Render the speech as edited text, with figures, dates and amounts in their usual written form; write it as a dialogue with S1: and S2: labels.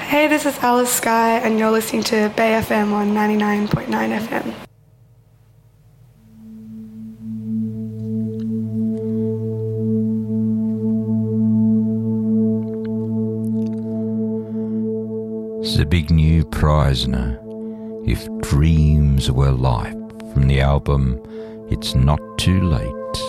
S1: Hey, this is Alice Skye, and you're listening to Bay FM on 99.9 FM.
S2: It's a big new Preisner, If Dreams Were Life, from the album It's Not Too Late.